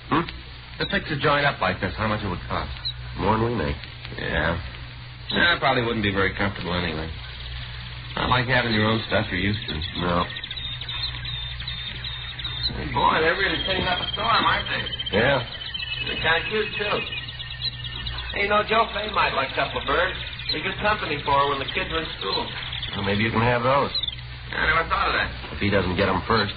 To fix a joint up like this, how much it would cost? More than we make. Yeah. It probably wouldn't be very comfortable anyway. Not like having your own stuff you're used to. No. Hey, boy, they're really cleaning up a storm, aren't they? Yeah. They're kind of cute, too. Hey, Joe Fay might like a couple of birds. They're good company for her when the kids are in school. Well, maybe you can have those. I never thought of that. If he doesn't get them first.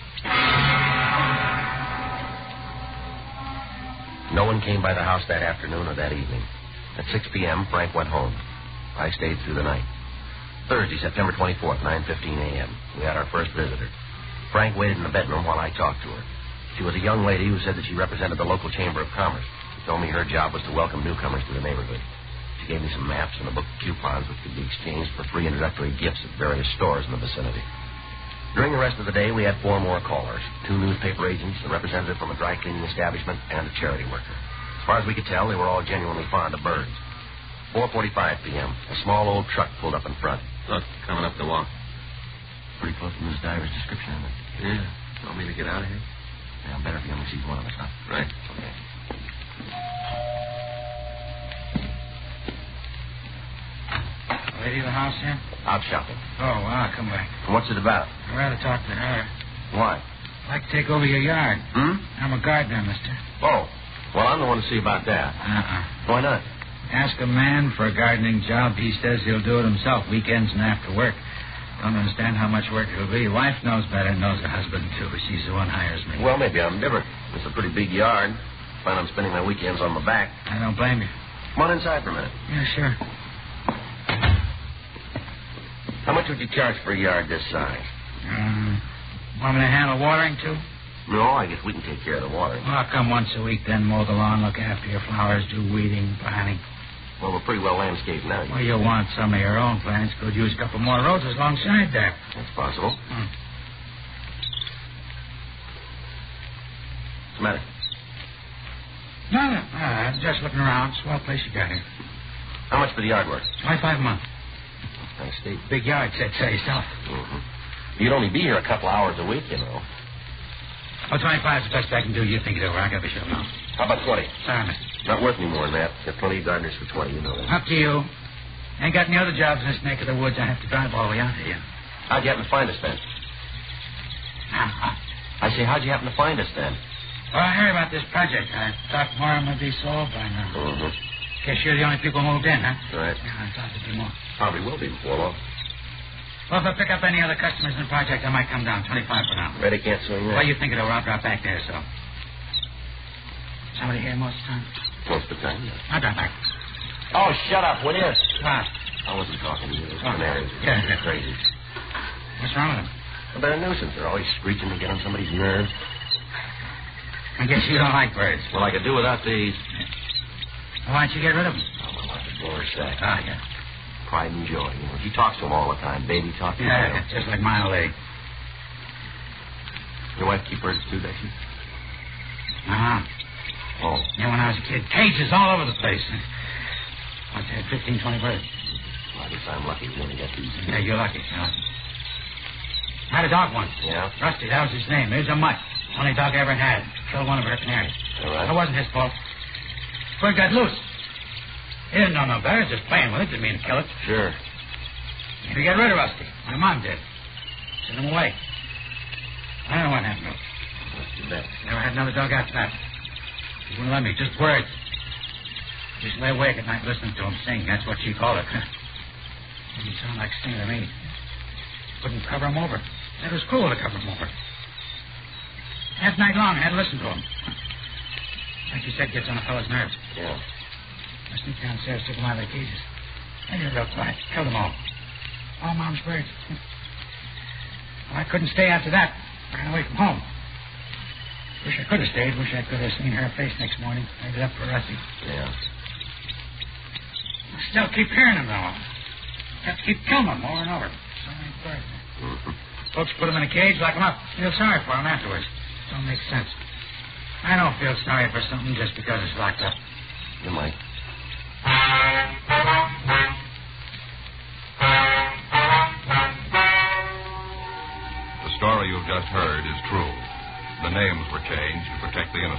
No one came by the house that afternoon or that evening. At 6 p.m., Frank went home. I stayed through the night. Thursday, September 24th, 9:15 a.m. We had our first visitor. Frank waited in the bedroom while I talked to her. She was a young lady who said that she represented the local Chamber of Commerce. She told me her job was to welcome newcomers to the neighborhood. She gave me some maps and a book of coupons which could be exchanged for free introductory gifts at various stores in the vicinity. During the rest of the day, we had 4 more callers. 2 newspaper agents, a representative from a dry cleaning establishment, and a charity worker. As far as we could tell, they were all genuinely fond of birds. 4:45 p.m., a small old truck pulled up in front. Look, coming up the walk. Pretty close to Miss Diver's description, isn't it? Yeah. Want me to get out of here? Yeah, better if he only sees one of us, huh? Right. Okay. Lady of the house here? Out shopping. Oh, well, I'll come back. And what's it about? I'd rather talk to her. Why? I'd like to take over your yard. I'm a gardener, mister. Oh. Well, I'm the one to see about that. Why not? Ask a man for a gardening job. He says he'll do it himself, weekends and after work. Don't understand how much work it'll be. Wife knows better, knows her husband, too. She's the one hires me. Well, maybe I'm different. It's a pretty big yard. Plan on spending my weekends on my back. I don't blame you. Come on inside for a minute. Yeah, sure. How much would you charge for a yard this size? Want me to handle watering, too? No, I guess we can take care of the watering. Well, I'll come once a week, then mow the lawn, look after your flowers, do weeding, planting. Well, we're pretty well landscaped now. Well, you'll want some of your own plants. Could use a couple more roses alongside there. That's possible. What's the matter? No. I'm just looking around. Swell place you got here. How much for the yard work? $25 a month. Nice steep. Big yard, said so yourself. You'd only be here a couple hours a week, you know. Oh, 25 is the best I can do. You think it over. I got to be sure now. How about 20? Sorry, mister. Not worth any more than that. Got plenty of gardeners for 20, you know that. Up to you. Ain't got any other jobs in this neck of the woods. I have to drive all the way out here. How'd you happen to find us then? I say, how'd you happen to find us then? Well, I heard about this project. I thought more would be sold by now. Guess you're the only people moved in, huh? Right. Yeah, I thought there'd be more. Probably will be before long. Well, if I pick up any other customers in the project, I might come down. 25 for now. Ready, can't swing that. Well, you think it over. I'll drop back there, so. Somebody here most of the time? Most of the time, yeah. I'll drop back. Oh, shut up, will you? What? I wasn't talking to you. Those Oh. canaries Yeah. are crazy. What's wrong with them? Well, they're a nuisance. They're always screeching to get on somebody's nerves. I guess you don't like birds. Well, I could do without these. Well, why don't you get rid of them? Oh, well, like a Doris sack. Ah, yeah. Pride and joy. You know, she talks to them all the time. Baby talk. Yeah, just like my old lady. Your wife keep birds too, does she? Uh-huh. Oh. Yeah, when I was a kid. Cages all over the place. Once I had 15, 20 birds. Well, I guess I'm lucky we only got these. Yeah, you're lucky. I had a dog once. Yeah? Rusty, that was his name. He was a mutt. Only dog I ever had. Killed one of her canaries. All right. It wasn't his fault. Bird got loose. He didn't know no better. Just playing with it. Didn't mean to kill it. Sure. Had to get rid of Rusty. My mom did. Sent him away. I don't know what happened to him. That's too bad. Never had another dog after that. He wouldn't let me. Just words. Just lay awake at night listening to him sing. That's what she called it. Didn't sound like singing to me. Couldn't cover him over. It was cruel to cover him over. Half night long, I had to listen to him. Like you said, gets on a fellow's nerves. Yeah. I sneaked downstairs, took them out of their cages. I did it real quiet. Killed them all. All Mom's birds. Well, I couldn't stay after that. Ran away from home. Wish I could have stayed. Wish I could have seen her face next morning. Made it up for Rusty. Yeah. I still keep hearing them, though. Have to keep killing them over and over. So many birds. Folks put them in a cage, lock them up. Feel sorry for them afterwards. Don't make sense. I don't feel sorry for something just because it's locked up. You might. The story you've just heard is true. The names were changed to protect the innocent.